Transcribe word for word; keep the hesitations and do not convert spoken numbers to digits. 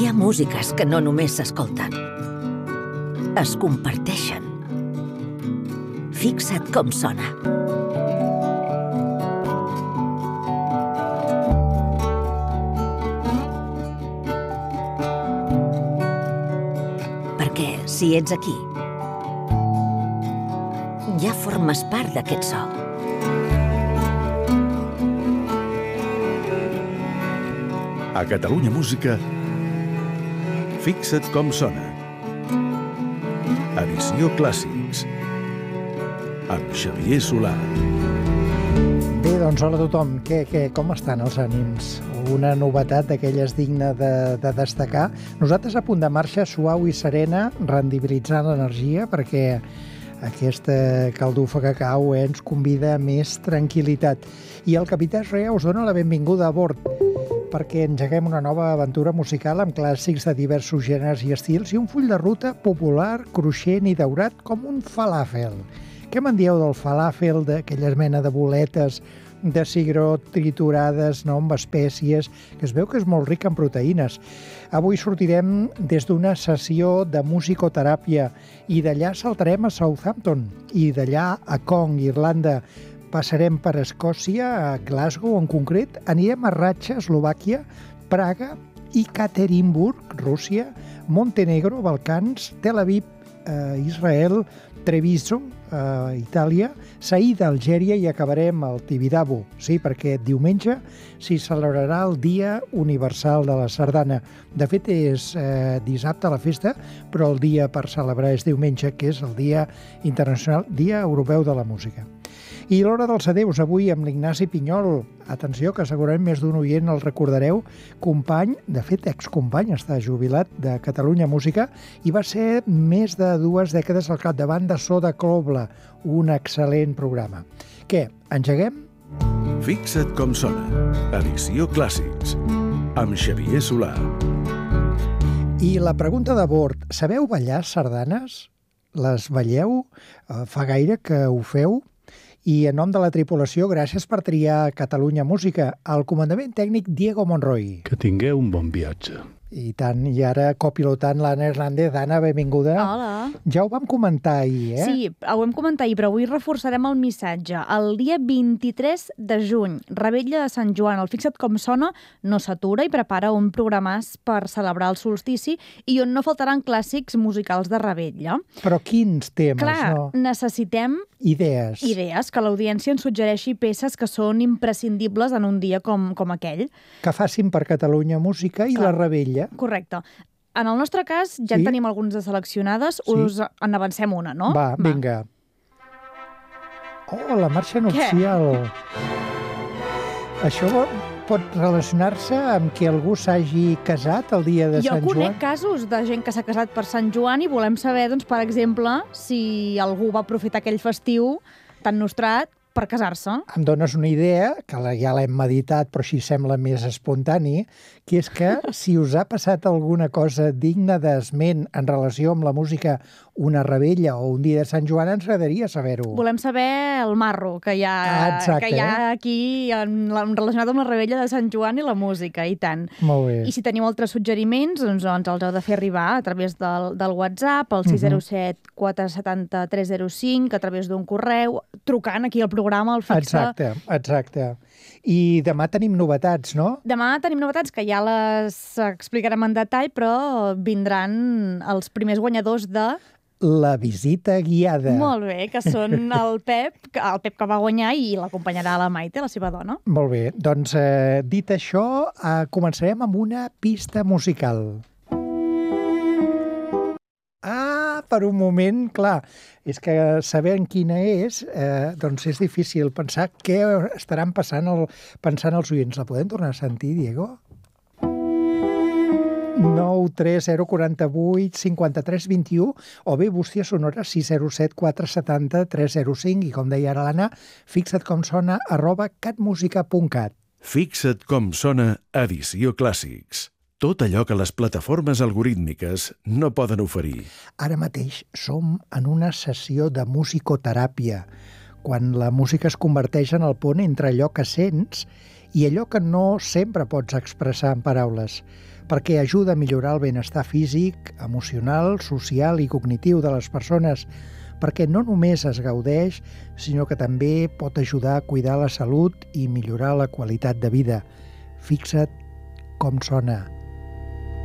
Hi ha músiques que no només s'escolten, es comparteixen. Fixa't com sona. Perquè si ets aquí, ja formes part d'aquest so. A Catalunya Música, Fixa't com sona. Edició Clàssics. Amb Xavier Solà. Bé, doncs hola a tothom. Què, què, com estan els ànims? Una novetat d'aquelles digna de, de destacar. Nosaltres a punt de marxa, suau i serena, rendibilitzant l'energia, perquè aquesta caldufa que cau eh, ens convida a més tranquil·litat. I el capità Rea us dona la benvinguda a bord, perquè engeguem una nova aventura musical amb clàssics de diversos gèneres i estils i un full de ruta popular, cruixent i daurat com un falàfel. Què me'n dieu del falàfel, d'aquella mena de boletes de cigró triturades, no, amb espècies, que es veu que és molt ric en proteïnes? Avui sortirem des d'una sessió de musicoteràpia i d'allà saltarem a Southampton i d'allà a Kong, Irlanda. Passarem per Escòcia, a Glasgow en concret, anirem a Ratxa, Eslovàquia, Praga i Katerinburg, Rússia, Montenegro, Balcans, Tel Aviv, eh, Israel, Treviso, eh, Itàlia, Saïda, Algèria i acabarem al Tibidabo. Sí, perquè diumenge s'hi celebrarà el Dia Universal de la Sardana. De fet, és eh, dissabte la festa, però el dia per celebrar és diumenge, que és el Dia Internacional, Dia Europeu de la Música. I l'hora dels adeus avui amb l'Ignasi Pinyol. Atenció, que segurament més d'un oient el recordareu, company, de fet excompany, està jubilat de Catalunya Música i va ser més de dues dècades al capdavant de So de Clobla, un excel·lent programa. Què, engeguem? Fixa't com sona. Edició Clàssics. Amb Xavier Solà. I la pregunta de bord, sabeu ballar sardanes? Les balleu? Fa gaire que ho feu? I en nom de la tripulació, gràcies per triar Catalunya Música. Al comandament tècnic, Diego Monroy. Que tingueu un bon viatge. I tant, i ara copilotant l'Anna Hernández. Anna, benvinguda. Hola. Ja ho vam comentar ahir, eh? Sí, ho vam comentar ahir, però avui reforçarem el missatge. El dia vint-i-tres de juny, Revetlla de Sant Joan, el Fixa't com sona, no s'atura i prepara un programàs per celebrar el solstici i on no faltaran clàssics musicals de Revetlla. Però quins temes, Clar, no? necessitem Idees. idees, que l'audiència ens suggereixi peces que són imprescindibles en un dia com, com aquell. Que facin per Catalunya Música i Clar. la Revetlla. Correcte. En el nostre cas, ja Sí? en tenim algunes de seleccionades. Sí. Us en avancem una, no? Va, vinga. Oh, la marxa nupcial. Això pot relacionar-se amb que algú s'hagi casat el dia de Jo Sant Joan? conec casos de gent que s'ha casat per Sant Joan i volem saber, doncs, per exemple, si algú va aprofitar aquell festiu tan nostrat per casar-se. Em dones una idea, que la- ja l'hem meditat, però així sembla més espontani, que és que si us ha passat alguna cosa digna d'esment en relació amb la música, una revetlla o un dia de Sant Joan, ens agradaria saber-ho. Volem saber el marro que hi ha, Ah, exacte, que hi ha aquí en, la- relacionat amb la revetlla de Sant Joan i la música, i tant. Molt bé. I si teniu altres suggeriments, doncs ens els heu de fer arribar a través del, del WhatsApp, al sis zero set quatre set zero tres zero cinc, a través d'un correu, trucant aquí al programa, al fixe. Exacte, exacte. I demà tenim novetats, no? Demà tenim novetats que ja les explicarem en detall, però vindran els primers guanyadors de... La visita guiada. Molt bé, que són el Pep, que- el Pep que va guanyar i l'acompanyarà la Maite, la seva dona. Molt bé, doncs eh, dit això, eh, començarem amb una pista musical. Ah, per un moment, clar, és que sabent quina és, eh, doncs és difícil pensar què estaran passant el, pensant els oients. La podem tornar a sentir, Diego? nou tres zero quatre vuit cinquanta tres vint u o bé bústia sonora sis zero set quatre set zero tres zero cinc i, com deia ara l'Anna, fixa't com sona arroba catmusica punt cat. Fixa't com sona Edició Clàssics. Tot allò que les plataformes algorítmiques no poden oferir. Ara mateix som en una sessió de musicoteràpia, quan la música es converteix en el pont entre allò que sents i allò que no sempre pots expressar en paraules, perquè ajuda a millorar el benestar físic, emocional, social i cognitiu de les persones, perquè no només es gaudeix, sinó que també pot ajudar a cuidar la salut i millorar la qualitat de vida. Fixa't com sona.